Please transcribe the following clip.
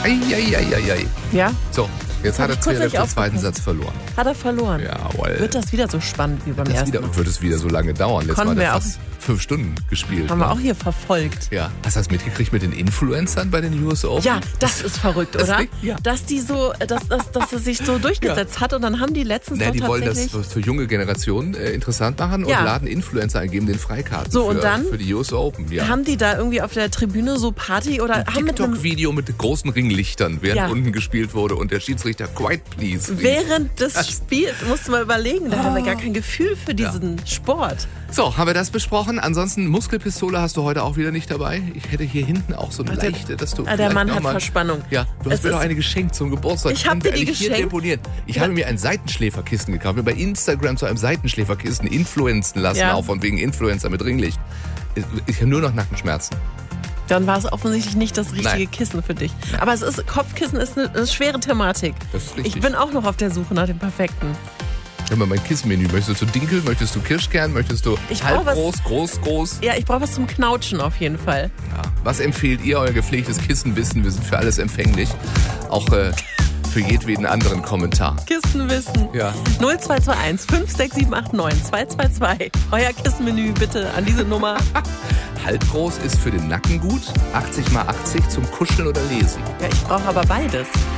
Eieieiei. Ja? So, jetzt hat er kurz nicht den zweiten Satz verloren. Hat er verloren. Jawohl. Wird das wieder so spannend wie beim ersten Mal? Wird es wieder so lange dauern? Letztes Mal Konnten hat er wir fast 5 Stunden gespielt. Haben wir auch hier verfolgt. Ja. Hast du das mitgekriegt mit den Influencern bei den US Open? Ja, das ist verrückt, oder? Ja. Dass die so, dass es sich so durchgesetzt hat und dann haben die letztens Die doch wollen das tatsächlich... für junge Generationen interessant machen und laden Influencer ein, geben den Freikarten So, und dann für die US Open. Ja. Haben die da irgendwie auf der Tribüne so Party oder haben mit einem TikTok-Video mit großen Ringlichtern, während unten gespielt wurde und der Schiedsrichter quiet please rief. Während des Spiels, musst du mal überlegen, da haben wir gar kein Gefühl für diesen Sport. So, haben wir das besprochen. Ansonsten, Muskelpistole hast du heute auch wieder nicht dabei. Ich hätte hier hinten auch so eine leichte, dass du der Mann hat Verspannung. Ja, du hast mir doch eine geschenkt zum Geburtstag. Ich habe dir die geschenkt. Ich habe mir ein Seitenschläferkissen gekauft. Mir bei Instagram zu einem Seitenschläferkissen influenzen lassen, auch von wegen Influencer mit Ringlicht. Ich habe nur noch Nackenschmerzen. Dann war es offensichtlich nicht das richtige Kissen für dich. Nein. Aber Kopfkissen ist eine schwere Thematik. Das ist richtig. Ich bin auch noch auf der Suche nach dem perfekten. Hör mal, mein Kissenmenü. Möchtest du Dinkel? Möchtest du Kirschkern? Möchtest du halbgroß, groß? Ja, ich brauche was zum Knautschen auf jeden Fall. Ja. Was empfehlt ihr, euer gepflegtes Kissenwissen? Wir sind für alles empfänglich. Auch für jedweden anderen Kommentar. Kissenwissen. Ja. 0221 56789 222. Euer Kissenmenü bitte an diese Nummer. Halbgroß ist für den Nacken gut, 80 x 80 zum Kuscheln oder Lesen. Ja, ich brauche aber beides.